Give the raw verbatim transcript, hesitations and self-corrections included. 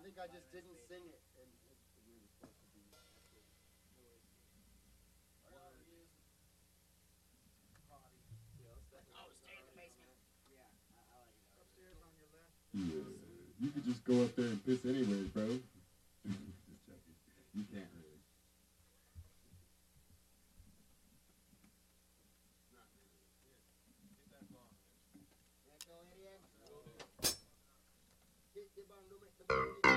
think I just didn't sing it, and it, we were supposed to be. Oh, stay in the basement. Yeah, I, I like it. Upstairs on your left. Yeah, you could just go up there and piss anyways, bro. Just joking. You can't really. Get, get, get,